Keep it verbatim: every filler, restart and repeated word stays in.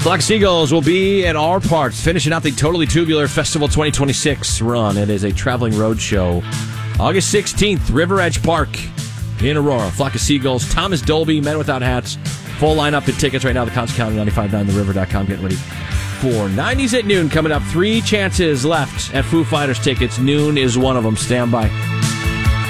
Flock of Seagulls will be at our parts, finishing out the Totally Tubular Festival twenty twenty-six run. It is a traveling road show. August sixteenth, River Edge Park in Aurora. Flock of Seagulls, Thomas Dolby, Men Without Hats. Full lineup and tickets right now. The concert calendar, ninety-five point nine the river dot com. Getting ready for nineties at noon coming up. Three chances left at Foo Fighters tickets. Noon is one of them. Stand by.